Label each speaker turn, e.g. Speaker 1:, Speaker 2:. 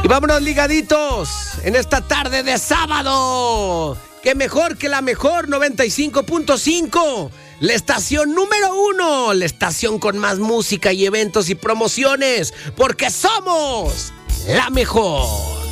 Speaker 1: Y vámonos ligaditos en esta tarde de sábado. Qué mejor que la mejor 95.5. La estación número 1. La estación con más música y eventos y promociones. Porque somos la mejor.